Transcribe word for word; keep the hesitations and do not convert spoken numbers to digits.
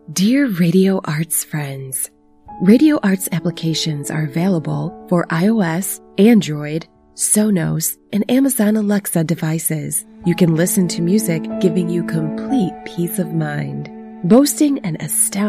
Dear Radio Arts friends, Radio Arts applications are available for iOS, Android, Sonos, and Amazon Alexa devices. You can listen to music giving you complete peace of mind. Boasting an astounding